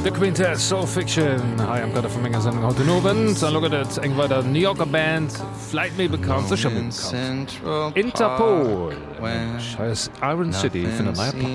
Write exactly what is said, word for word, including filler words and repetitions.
The Quintet Soul Fiction ha am Gott vu méger Sendung haut nowen loget eng war der New Yorker Band Fleit méi bekannt sech Interpol Iron City vun der Meier